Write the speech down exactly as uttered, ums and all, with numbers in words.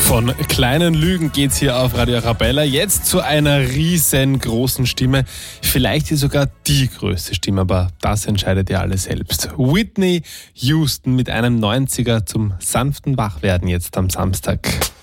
Von kleinen Lügen geht's hier auf Radio Arabella. Jetzt zu einer riesengroßen Stimme. Vielleicht ist sogar die größte Stimme, aber das entscheidet ihr alle selbst. Whitney Houston mit einem neunziger zum sanften Wachwerden jetzt am Samstag.